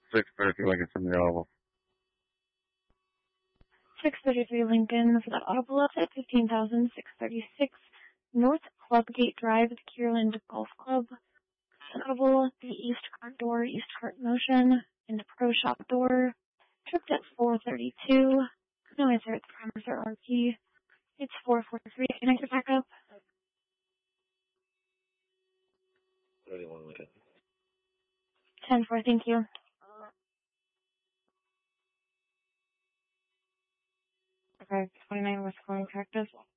633 Lincoln from the Audible. 633 Lincoln for that Audible up at 15,636 North Clubgate Drive at the Kierland Golf Club. Audible, the East Cart door, East Cart Motion, and the Pro Shop door. Tripped at 432. No answer at the Primers or RP. It's 443. Can I get back up? 31 Lincoln. 10-4, thank you. Okay, 29 West Corn Cactus.